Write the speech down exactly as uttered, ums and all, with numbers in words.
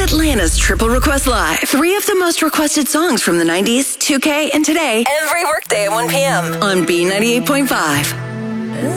Atlanta's Triple Request Live. Three of the most requested songs from the nineties, two K, and today. Every workday at one p.m. on B ninety-eight point five.